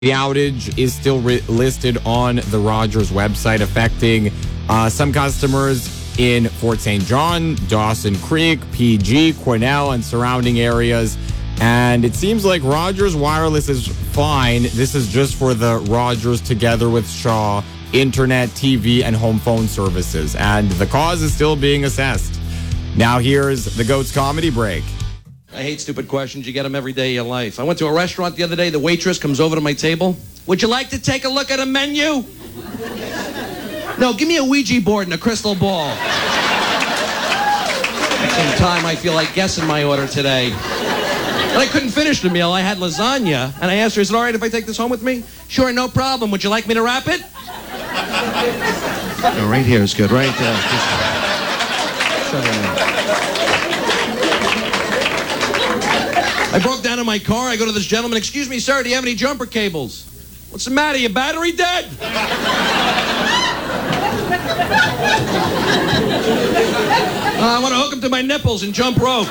The outage is still listed on the Rogers website, affecting some customers in Fort St. John, Dawson Creek, PG, Quesnel, and surrounding areas. And it seems like Rogers Wireless is fine. This is just for the Rogers Together with Shaw internet, TV, and home phone services. And the cause is still being assessed. Now here's the GOAT's comedy break. I hate stupid questions. You get them every day of your life. I went to a restaurant the other day. The waitress comes over to my table. Would you like to take a look at a menu? No, give me a Ouija board and a crystal ball. At the same time, I feel like guessing my order today. But I couldn't finish the meal. I had lasagna. And I asked her, is it all right if I take this home with me? Sure, no problem. Would you like me to wrap it? Oh, right here is good. Right there. Just shut it in. I broke down in my car. I go to this gentleman. Excuse me, sir, do you have any jumper cables? What's the matter? Your battery dead? I want to hook them to my nipples and jump rope.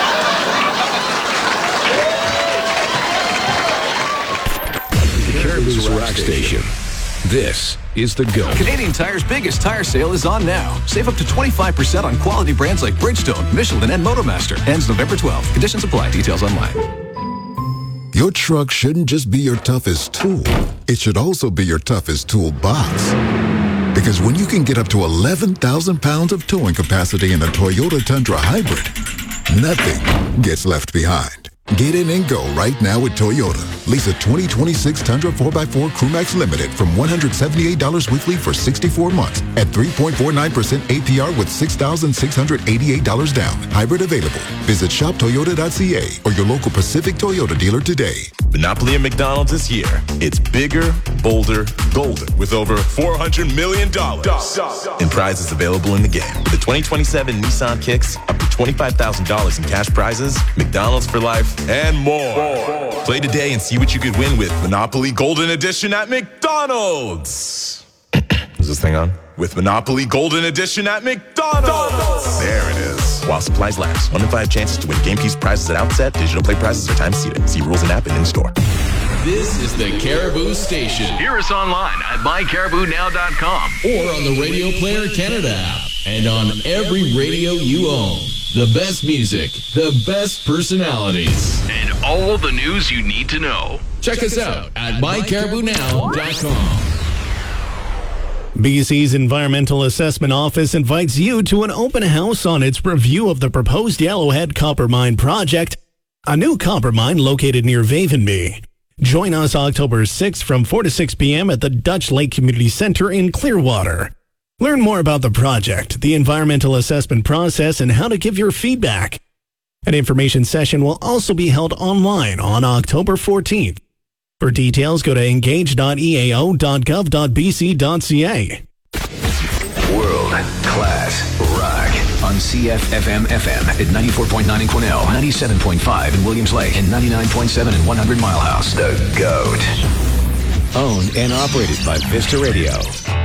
The Caribou's Rock Station. This is the GOAT. Canadian Tire's biggest tire sale is on now. Save up to 25% on quality brands like Bridgestone, Michelin, and Motomaster. Ends November 12th. Conditions apply. Details online. Your truck shouldn't just be your toughest tool. It should also be your toughest toolbox. Because when you can get up to 11,000 pounds of towing capacity in a Toyota Tundra Hybrid, nothing gets left behind. Get in and go right now with Toyota. Lease a 2026 Tundra 4x4 Crewmax Limited from $178 weekly for 64 months at 3.49% APR with $6,688 down. Hybrid available. Visit shoptoyota.ca or your local Pacific Toyota dealer today. Monopoly at McDonald's this year. It's bigger, bolder, golden with over $400 million in prizes available in the game. With the 2027 Nissan Kicks, up to $25,000 in cash prizes, McDonald's for life, and more. Play today and see what you could win with Monopoly Golden Edition at McDonald's. Is this thing on? With Monopoly Golden Edition at McDonald's. There it is. While supplies last. 1 in 5 chances to win game piece prizes at outset. Digital play prizes are time seated. See rules and app and in store. This is the Caribou Station. Hear us online at mycaribounow.com or on the Radio Player Canada app and on every radio you own. The best music, the best personalities, and all the news you need to know. Check us out at mycaribounow.com. BC's Environmental Assessment Office invites you to an open house on its review of the proposed Yellowhead Copper Mine project, a new copper mine located near Wavenby. Join us October 6th from 4 to 6 p.m. at the Dutch Lake Community Center in Clearwater. Learn more about the project, the environmental assessment process, and how to give your feedback. An information session will also be held online on October 14th. For details, go to engage.eao.gov.bc.ca. World-class rock on CFFM FM at 94.9 in Quesnel, 97.5 in Williams Lake, and 99.7 in 100 Mile House. The GOAT. Owned and operated by Vista Radio.